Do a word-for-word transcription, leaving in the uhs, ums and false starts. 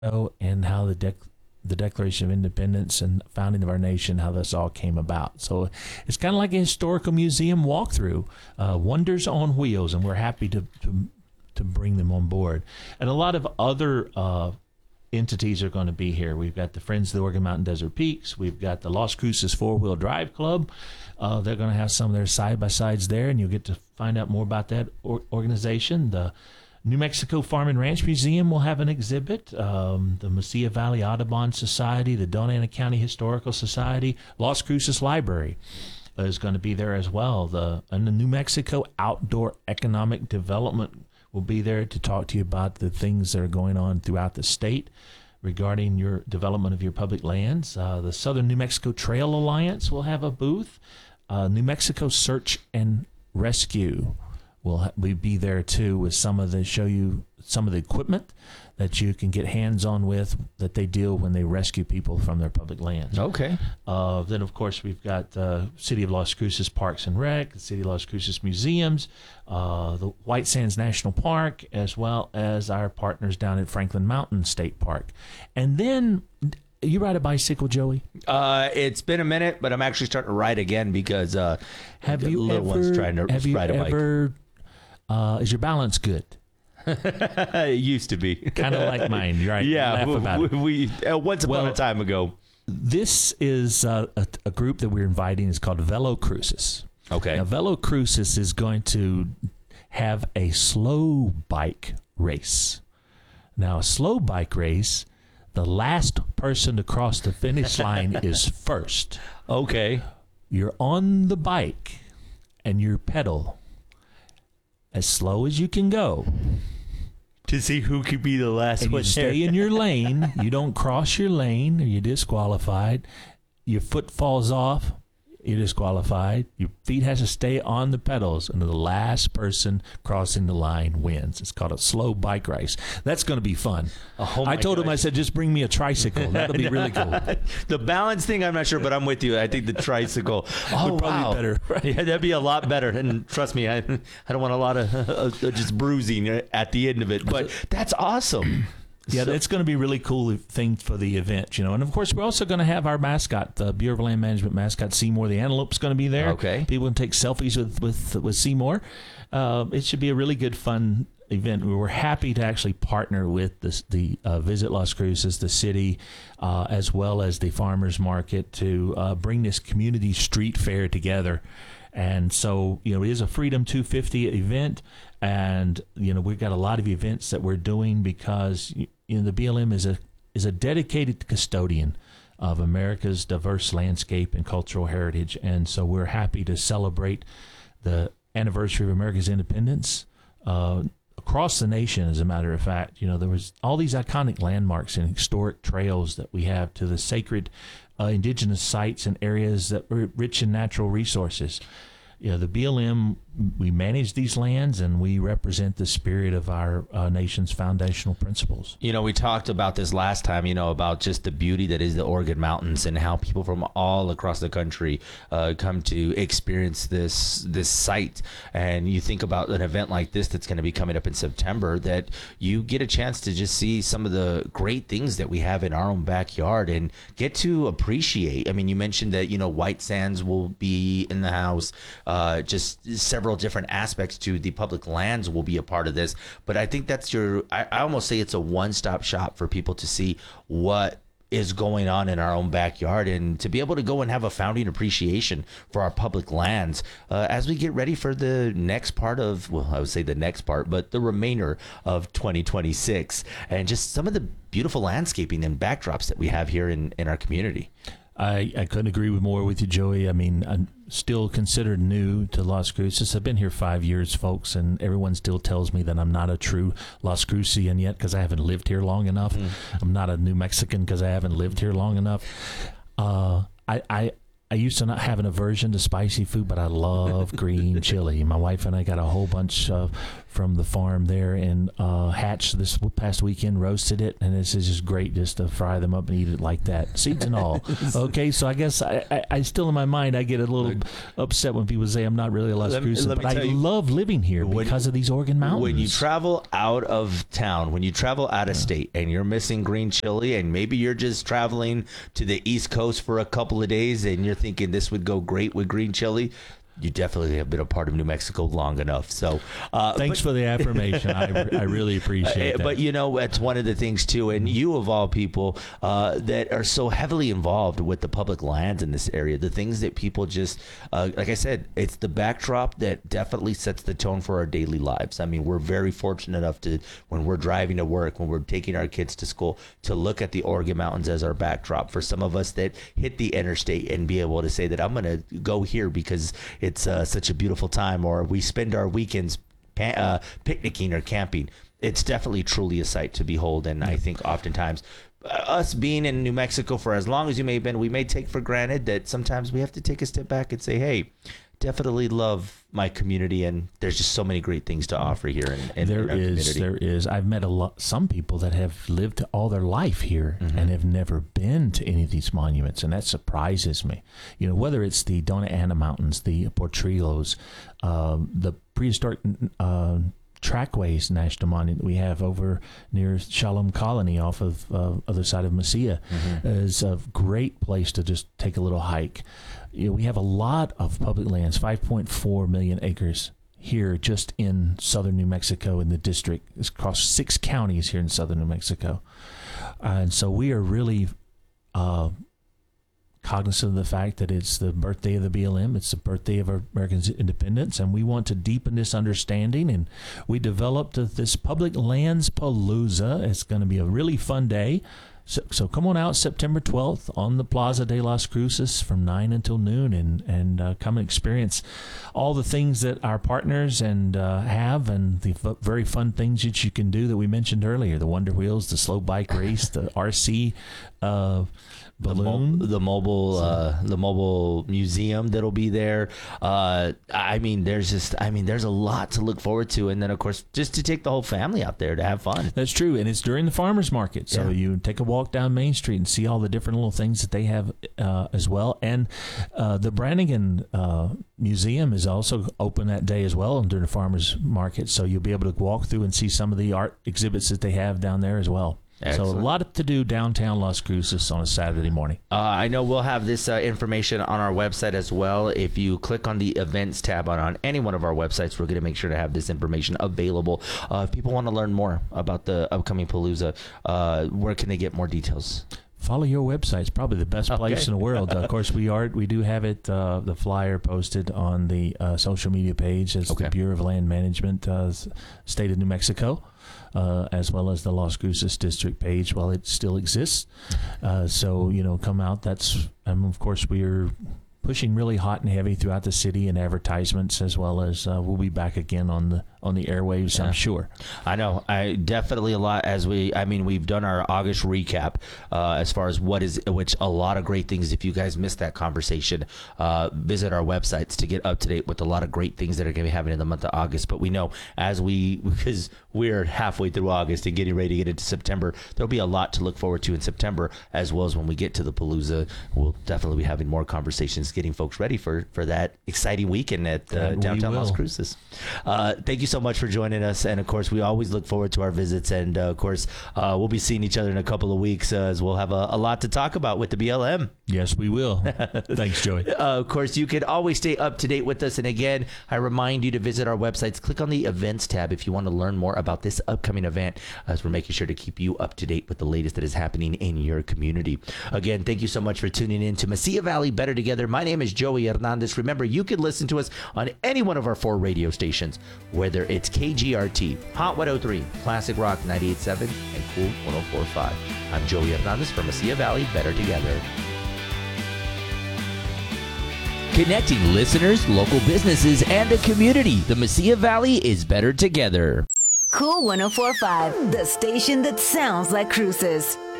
and how the dec- the Declaration of Independence and founding of our nation, how this all came about. So it's kind of like a historical museum walkthrough, uh, Wonders on Wheels, and we're happy to, to to bring them on board. And a lot of other uh, entities are going to be here. We've got the Friends of the Organ Mountain Desert Peaks. We've got the Las Cruces Four-Wheel Drive Club. Uh, they're going to have some of their side-by-sides there, and you'll get to find out more about that or- organization. The New Mexico Farm and Ranch Museum will have an exhibit. Um, the Mesilla Valley Audubon Society, the Doña County Historical Society, Las Cruces Library is going to be there as well. The, and the New Mexico Outdoor Economic Development will be there to talk to you about the things that are going on throughout the state regarding your development of your public lands. Uh, the Southern New Mexico Trail Alliance will have a booth. Uh, New Mexico Search and Rescue will ha- we be there too with some of the show you some of the equipment that you can get hands-on with that they deal when they rescue people from their public lands. Okay. Uh, then, of course, we've got uh, City of Las Cruces Parks and Rec, the City of Las Cruces Museums, uh, the White Sands National Park, as well as our partners down at Franklin Mountain State Park. And then, you ride a bicycle, Joey? Uh, it's been a minute, but I'm actually starting to ride again because uh, have the you little ever, one's trying to have you ride a bike. Ever, uh, is your balance good? It used to be. Kind of like mine. You're right. Yeah, Laugh we, about we, it. we uh, once upon Well, a time ago. This is uh, a, a group that we're inviting. It's called Velo Cruces. Okay. Now, Velo Cruces is going to have a slow bike race. Now, a slow bike race, the last person to cross the finish line is first. Okay. You're on the bike and you pedal as slow as you can go. To see who could be the last And one you stay in your lane. You don't cross your lane or you're disqualified. Your foot falls off. You're disqualified. Your feet has to stay on the pedals, and the last person crossing the line wins. It's called a slow bike race. That's going to be fun. Oh I told gosh. him, I said, just bring me a tricycle. That'll be really cool. The balance thing, I'm not sure, but I'm with you. I think the tricycle oh, would probably wow. be better. Right? Yeah, that'd be a lot better. And trust me, I, I don't want a lot of uh, just bruising at the end of it. But that's awesome. Yeah, So- that's going to be a really cool thing for the event, you know. And, of course, we're also going to have our mascot, the Bureau of Land Management mascot, Seymour the Antelope's going to be there. Okay. People can take selfies with, with, with Seymour. Uh, it should be a really good, fun event. We were happy to actually partner with this, the uh, Visit Las Cruces, the city, uh, as well as the farmers market to uh, bring this community street fair together. And so, you know, it is a Freedom two fifty event. And, you know, we've got a lot of events that we're doing because, you know, the B L M is a is a dedicated custodian of America's diverse landscape and cultural heritage. And so we're happy to celebrate the anniversary of America's independence uh, across the nation, as a matter of fact. You know, there was all these iconic landmarks and historic trails that we have to the sacred uh, indigenous sites and areas that were rich in natural resources. You know, the B L M, we manage these lands and we represent the spirit of our uh, nation's foundational principles. You know, we talked about this last time, you know, about just the beauty that is the Organ Mountains and how people from all across the country uh, come to experience this this site. And you think about an event like this that's going to be coming up in September, that you get a chance to just see some of the great things that we have in our own backyard and get to appreciate. I mean, you mentioned that, you know, White Sands will be in the house. Uh, just several different aspects to the public lands will be a part of this. But I think that's your, I, I almost say it's a one-stop shop for people to see what is going on in our own backyard and to be able to go and have a founding appreciation for our public lands uh, as we get ready for the next part of, well, I would say the next part, but the remainder of twenty twenty-six, and just some of the beautiful landscaping and backdrops that we have here in, in our community. I, I couldn't agree with more with you, Joey. I mean, I'm still considered new to Las Cruces. I've been here five years, folks, and everyone still tells me that I'm not a true Las Crucian yet because I haven't lived here long enough. Mm. I'm not a New Mexican because I haven't lived here long enough. Uh, I, I I used to not have an aversion to spicy food, but I love green chili. My wife and I got a whole bunch of from the farm there in uh, Hatch this past weekend, roasted it, and it's just great just to fry them up and eat it like that, seeds and all. Okay, so I guess I, I, I still in my mind I get a little Look, upset when people say I'm not really a Las let me- Cruces, let me but I tell you, love living here when- because of these Oregon mountains. When you travel out of town, when you travel out of state and you're missing green chili, and maybe you're just traveling to the East Coast for a couple of days and you're thinking this would go great with green chili, you definitely have been a part of New Mexico long enough. So uh, Thanks but, for the affirmation. I, I really appreciate that. But you know, that's one of the things too, and you of all people uh, that are so heavily involved with the public lands in this area, the things that people just, uh, like I said, it's the backdrop that definitely sets the tone for our daily lives. I mean, we're very fortunate enough to, when we're driving to work, when we're taking our kids to school, to look at the Oregon Mountains as our backdrop. For some of us that hit the interstate and be able to say that I'm going to go here because it's uh, such a beautiful time, or we spend our weekends pa- uh, picnicking or camping. It's definitely truly a sight to behold. And I think oftentimes uh, us being in New Mexico for as long as you may have been, we may take for granted that sometimes we have to take a step back and say, hey, definitely love my community, and there's just so many great things to offer here in, in, There in our is, community. there is. I've met a lot, some people that have lived all their life here Mm-hmm. and have never been to any of these monuments, and that surprises me. You know, whether it's the Dona Ana Mountains, the Portillos, um, the prehistoric uh, Trackways National Monument we have over near Shalom Colony off of uh, other side of Mesilla Mm-hmm. is a great place to just take a little hike. You know, we have a lot of public lands, five point four million acres here just in southern New Mexico in the district. It's across six counties here in southern New Mexico. Uh, and so we are really uh, cognizant of the fact that it's the birthday of the B L M. It's the birthday of our American independence, and we want to deepen this understanding. And we developed this Public Lands Palooza. It's going to be a really fun day. So, so come on out September twelfth on the Plaza de las Cruces from nine until noon, and, and uh, come and experience all the things that our partners and uh, have, and the f- very fun things that you can do that we mentioned earlier, the Wonder Wheels, the slow bike race, the R C uh, The, mo- balloon. the mobile, uh, the mobile museum that'll be there. Uh, I mean, there's just, I mean, there's a lot to look forward to, and then of course, just to take the whole family out there to have fun. That's true, and it's during the farmers market, so Yeah. you take a walk down Main Street and see all the different little things that they have uh, as well. And uh, the Brannigan uh, Museum is also open that day as well during the farmers market, so you'll be able to walk through and see some of the art exhibits that they have down there as well. Excellent. So a lot to do downtown Las Cruces on a Saturday morning. Uh, I know we'll have this uh, information on our website as well. If you click on the events tab on, on any one of our websites, we're going to make sure to have this information available. Uh, if people want to learn more about the upcoming Palooza, uh, where can they get more details? Follow your website. It's probably the best place Okay. in the world. Uh, of course, we are. We do have it. Uh, the flyer posted on the uh, social media page as Okay. the Bureau of Land Management, uh, s- State of New Mexico, uh, as well as the Las Cruces District page while it still exists. Uh, so you know, come out. That's and of course we are pushing really hot and heavy throughout the city and advertisements, as well as uh, we'll be back again on the on the airwaves. Yeah. I'm sure. I know. I definitely a lot as we. I mean, we've done our August recap uh, as far as what is, which a lot of great things. If you guys missed that conversation, uh, visit our websites to get up to date with a lot of great things that are going to be happening in the month of August. But we know as we, because we're halfway through August and getting ready to get into September, there'll be a lot to look forward to in September, as well as when we get to the Palooza. We'll definitely be having more conversations, getting folks ready for for that exciting weekend at uh, And we downtown Las will. Cruces. Uh, thank you so much for joining us, and of course we always look forward to our visits, and uh, of course uh, we'll be seeing each other in a couple of weeks uh, as we'll have a, a lot to talk about with the B L M. Yes, we will. Thanks, Joey. Uh, of course, you can always stay up to date with us, and again, I remind you to visit our websites. Click on the events tab if you want to learn more about this upcoming event, as we're making sure to keep you up to date with the latest that is happening in your community. Again, thank you so much for tuning in to Mesilla Valley Better Together. My name is Joey Hernandez. Remember, you can listen to us on any one of our four radio stations, whether it's K G R T, Hot one oh three, Classic Rock ninety-eight point seven, and Cool one oh four point five. I'm Joey Hernandez from Mesilla Valley Better Together. Connecting listeners, local businesses, and a community. The Mesilla Valley is better together. Cool one oh four point five, the station that sounds like Cruces.